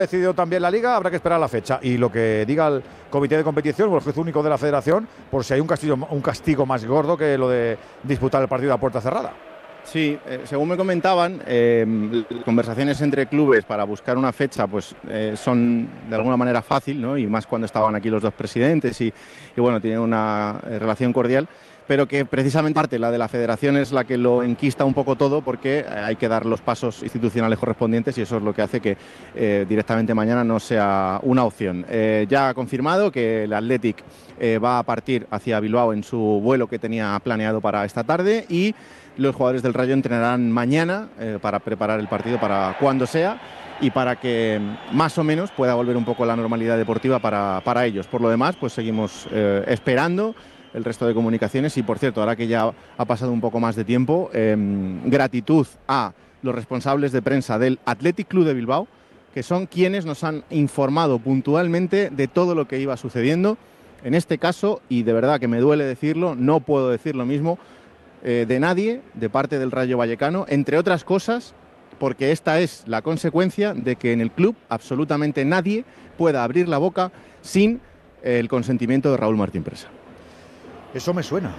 decidido también la Liga, habrá que esperar la fecha y lo que diga el comité de competición o el juez único de la Federación, por si hay un castigo más gordo que lo de disputar el partido a puerta cerrada. Sí, según me comentaban, conversaciones entre clubes para buscar una fecha pues son de alguna manera fácil, ¿no? Y más cuando estaban aquí los dos presidentes y bueno, tienen una relación cordial, pero que precisamente parte la de la Federación es la que lo enquista un poco todo, porque hay que dar los pasos institucionales correspondientes y eso es lo que hace que directamente mañana no sea una opción. Ya ha confirmado que el Athletic va a partir hacia Bilbao en su vuelo que tenía planeado para esta tarde y los jugadores del Rayo entrenarán mañana para preparar el partido para cuando sea y para que más o menos pueda volver un poco la normalidad deportiva para ellos. Por lo demás, pues seguimos esperando el resto de comunicaciones y, por cierto, ahora que ya ha pasado un poco más de tiempo, gratitud a los responsables de prensa del Athletic Club de Bilbao, que son quienes nos han informado puntualmente de todo lo que iba sucediendo. En este caso, y de verdad que me duele decirlo, no puedo decir lo mismo de nadie, de parte del Rayo Vallecano, entre otras cosas, porque esta es la consecuencia de que en el club absolutamente nadie pueda abrir la boca sin el consentimiento de Raúl Martín Presa. Eso me suena.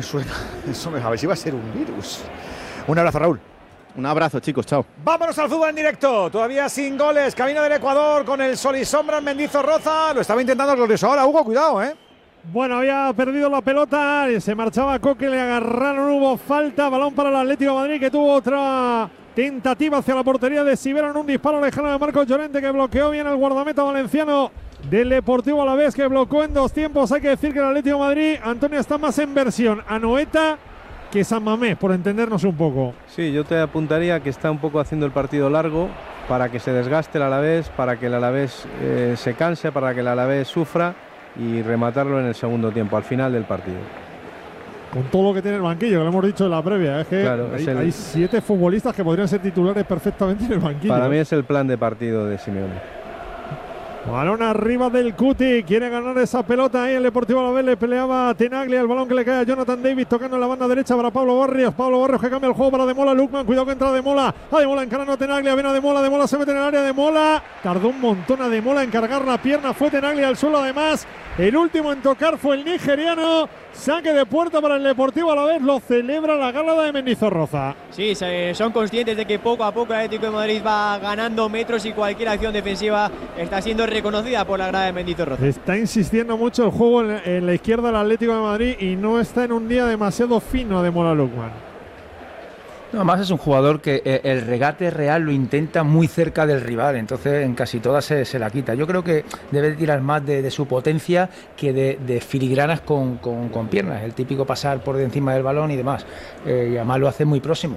A ver si va a ser un virus. Un abrazo, Raúl. Un abrazo, chicos, chao. Vámonos al fútbol en directo, todavía sin goles, camino del Ecuador con el sol y sombra en Mendizorroza, lo estaba intentando el glorioso ahora, Hugo, cuidado, Bueno, había perdido la pelota, se marchaba Coque, le agarraron, hubo falta, balón para el Atlético de Madrid que tuvo otra tentativa hacia la portería de Sibera, un disparo lejano de Marcos Llorente que bloqueó bien al guardameta valenciano del Deportivo Alavés, que bloqueó en dos tiempos. Hay que decir que el Atlético de Madrid, Antonio, está más en versión Anoeta que San Mamés, por entendernos un poco. Sí, yo te apuntaría que está un poco haciendo el partido largo para que se desgaste el Alavés, para que el Alavés se canse, para que el Alavés sufra y rematarlo en el segundo tiempo, al final del partido. Con todo lo que tiene el banquillo, que lo hemos dicho en la previa, es que claro, hay 7 futbolistas que podrían ser titulares perfectamente en el banquillo. Para mí es el plan de partido de Simeone. Balón arriba del Cuti, quiere ganar esa pelota ahí el Deportivo Alavés, le peleaba a Tenaglia, el balón que le cae a Jonathan Davis tocando en la banda derecha para Pablo Barrios que cambia el juego para Demola, Lukman, cuidado que entra Demola, a Demola encarando a Tenaglia, viene a Demola se mete en el área, Demola, tardó un montón a Demola en cargar la pierna, fue Tenaglia al suelo además, el último en tocar fue el nigeriano, saque de puerta para el Deportivo Alavés, lo celebra la Gálada de Mendizorroza. Sí, son conscientes de que poco a poco el Atlético de Madrid va ganando metros y cualquier acción defensiva está siendo reconocida por la grada de Mendizorroza. Está insistiendo mucho el juego en la izquierda del Atlético de Madrid y no está en un día demasiado fino de Mola Lukman. No, además es un jugador que el regate real lo intenta muy cerca del rival, entonces en casi todas se la quita. Yo creo que debe tirar más de su potencia que de filigranas con piernas, el típico pasar por encima del balón y demás, y además lo hace muy próximo.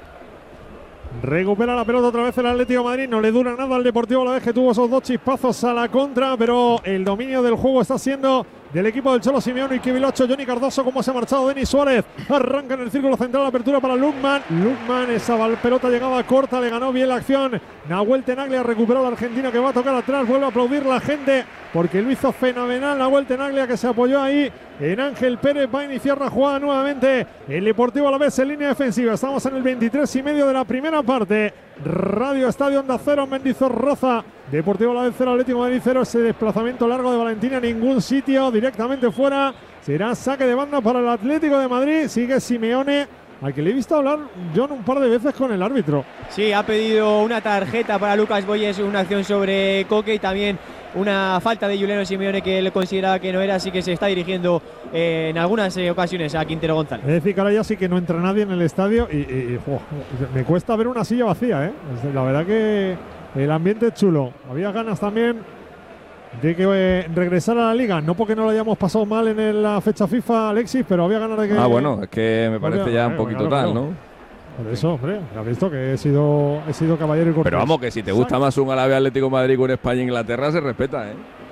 Recupera la pelota otra vez el Atlético de Madrid, no le dura nada al Deportivo Alavés, que tuvo esos 2 chispazos a la contra, pero el dominio del juego está siendo del equipo del Cholo Simeone y Kivilocho. Johnny Cardoso, como se ha marchado Denis Suárez, arranca en el círculo central, apertura para Lukman, esa pelota llegaba corta, le ganó bien la acción Nahuel Tenaglia, recuperó la Argentina que va a tocar atrás, vuelve a aplaudir la gente porque lo hizo fenomenal Nahuel Tenaglia, que se apoyó ahí en Ángel Pérez, va a iniciar la jugada nuevamente el Deportivo Alavés en línea defensiva. Estamos en el 23:30 de la primera parte. Radio Estadio Onda Cero, Mendizorroza, Deportivo Alavés 0, Atlético de Madrid 0. Ese desplazamiento largo de Valentín a ningún sitio, directamente fuera. Será saque de banda para el Atlético de Madrid. Sigue Simeone, al que le he visto hablar John un par de veces con el árbitro. Sí, ha pedido una tarjeta para Lucas Boyes, una acción sobre Coque y también una falta de Juliano Simeone que él consideraba que no era, así que se está dirigiendo en algunas ocasiones a Quintero González. Es decir, que ahora ya sí que no entra nadie en el estadio y me cuesta ver una silla vacía, La verdad que el ambiente es chulo. Había ganas también de que regresara a la Liga, no porque no lo hayamos pasado mal en la fecha FIFA, Alexis, pero había ganas de que... bueno, es que me parece ya un poquito tal, ¿no? Por eso, hombre, has visto que he sido caballero y cortés. Pero vamos, que si te gusta más un Alavés Atlético Madrid que un España Inglaterra, se respeta,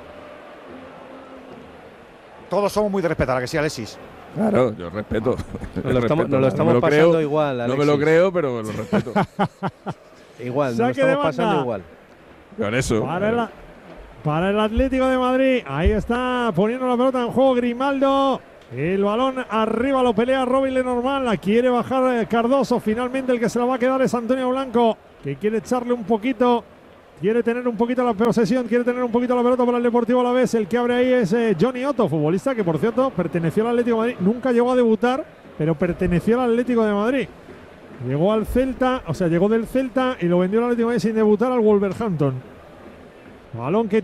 Todos somos muy de respetar, ¿a que sí, Alexis? Claro, yo respeto. Nos lo estamos pasando igual, Alexis. No me lo creo, pero lo respeto. Igual, nos lo estamos pasando igual. Por eso. Para el Atlético de Madrid, ahí está poniendo la pelota en juego Grimaldo. El balón arriba lo pelea Robin Lenormand, la quiere bajar Cardoso, finalmente el que se la va a quedar es Antonio Blanco, que quiere echarle un poquito quiere tener un poquito la posesión, quiere tener un poquito la pelota para el Deportivo Alavés. El que abre ahí es Johnny Otto, futbolista que por cierto perteneció al Atlético de Madrid, nunca llegó a debutar, pero perteneció al Atlético de Madrid. Llegó al Celta, o sea, llegó del Celta y lo vendió al Atlético de Madrid sin debutar al Wolverhampton. Balón que